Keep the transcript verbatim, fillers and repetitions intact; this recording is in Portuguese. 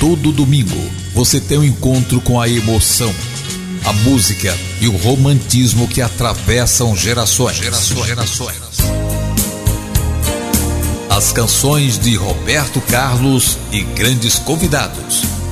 Todo domingo você tem um encontro com a emoção, a música e o romantismo que atravessam gerações. gerações. gerações. As canções de Roberto Carlos e grandes convidados.